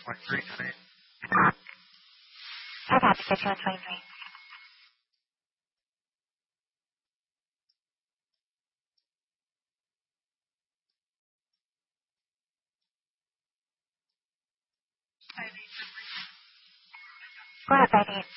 23 today. I got to 223. Go ahead, 58.